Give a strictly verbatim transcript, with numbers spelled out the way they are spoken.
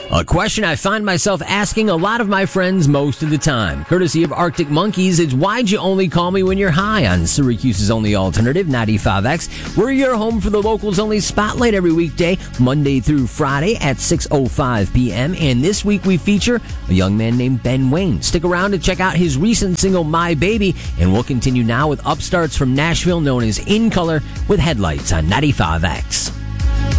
A question I find myself asking a lot of my friends most of the time. Courtesy of Arctic Monkeys, it's why'd you only call me when you're high on Syracuse's only alternative, ninety-five X. We're your home for the Locals Only Spotlight every weekday, Monday through Friday at six oh five p.m. And this week we feature a young man named Ben Wayne. Stick around to check out his recent single, My Baby, and we'll continue now with upstarts from Nashville known as In Color with Headlights on ninety-five X.